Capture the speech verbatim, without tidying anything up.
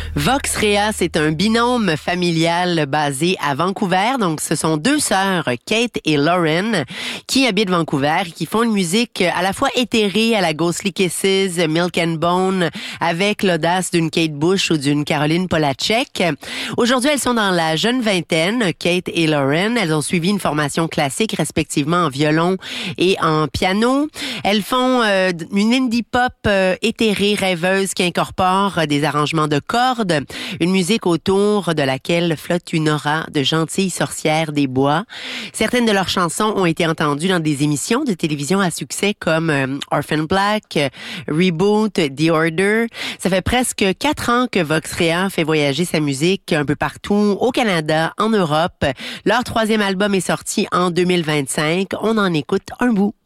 Vox Rea, c'est un binôme familial basé à Vancouver. Donc, ce sont deux sœurs, Kate et Lauren, qui habitent Vancouver et qui font une musique à la fois éthérée à la Ghostly Kisses, Milk and Bone, avec l'audace d'une Kate Bush ou d'une Caroline Polachek. Aujourd'hui, elles sont dans la jeune vingtaine, Kate et Lauren. Elles ont suivi une formation classique, respectivement en violon et en piano. Elles font euh, une indie pop euh, éthérée, rêveuse, qui incorpore euh, des arrangements de cordes, une musique autour de laquelle flotte une aura de gentilles sorcières des bois. Certaines de leurs chansons ont été entendues dans des émissions de télévision à succès comme euh, Orphan Black, euh, Reboot, The Order. Ça fait presque quatre ans que Vox Rea fait voyager sa musique un peu partout au Canada, en Europe. Leur troisième album est sorti en deux mille vingt-cinq. On en écoute un bout.